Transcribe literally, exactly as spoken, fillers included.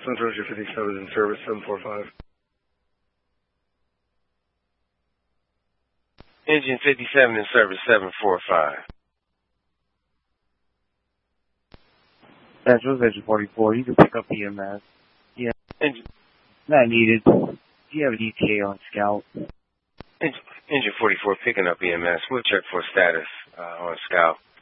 Central fifty-seven in service, seven four five. Engine fifty-seven in service, seven four five. Central, Engine forty-four, you can pick up E M S. Yeah. Engine. Not needed. Do you have an E T A on Scout? Engine, Engine forty-four picking up E M S. We'll check for status uh, on Scout.